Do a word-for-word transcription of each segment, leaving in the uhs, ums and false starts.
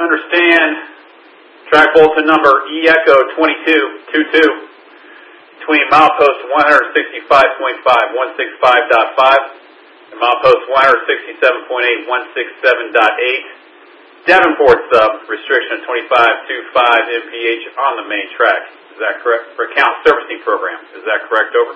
understand track bulletin number E Echo twenty-two twenty-two between milepost one sixty-five point five, one sixty-five point five and milepost one sixty-seven point eight, one sixty-seven point eight. Davenport sub, restriction of twenty-five point two five M P H on the main track. Is that correct? For account servicing program. Is that correct? Over.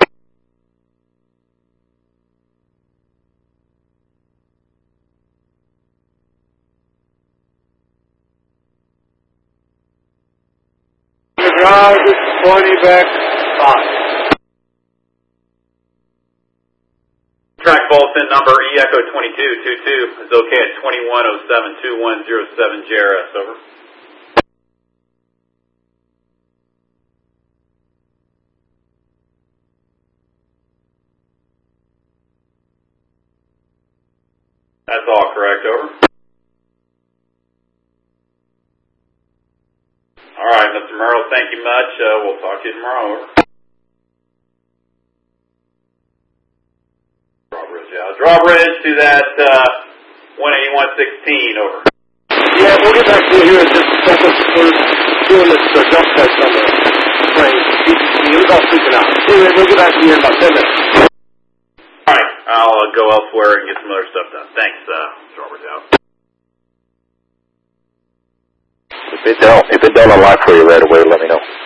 Drive twenty back five. Track bulletin number E Echo twenty-two twenty-two is okay at twenty-one oh seven, twenty-one oh seven J R S, over. That's all correct, over. All right, Mister Merle, thank you much. Uh, we'll talk to you tomorrow, over. Drawbridge, yeah. Drawbridge to that uh, one eighty-one sixteen, over. Yeah, we'll get back to you here in just a second. We're doing this uh, dump test on the train. He was all freaking out. Anyway, we'll get back to you in about ten minutes. All right, I'll uh, go elsewhere and get some other stuff done. Thanks, uh, Drawbridge out. If it don't, if it don't unlock for you right away, let me know.